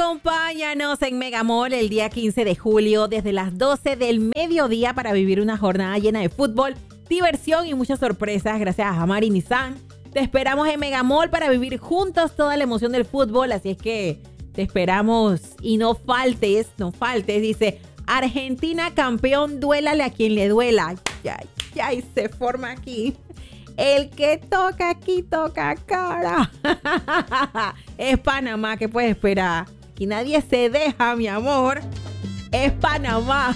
Acompáñanos en Megamall el día 15 de julio desde las 12 del mediodía para vivir una jornada llena de fútbol, diversión y muchas sorpresas gracias a Jamari Nissan. Te esperamos en Megamall para vivir juntos toda la emoción del fútbol, así es que te esperamos y no faltes, dice Argentina campeón, duélale a quien le duela. Ya, y se forma aquí. El que toca aquí toca cara. Es Panamá, ¿qué puedes esperar? Aquí nadie se deja, mi amor. Es Panamá.